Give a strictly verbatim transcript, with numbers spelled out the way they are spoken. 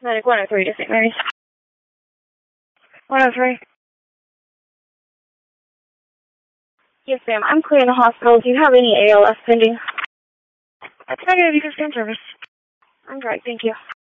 Medic one oh three to Saint Mary's. one oh three. Yes, ma'am. I'm clearing the hospital. Do you have any A L S pending? That's negative. You can stand service. I'm right. Thank you.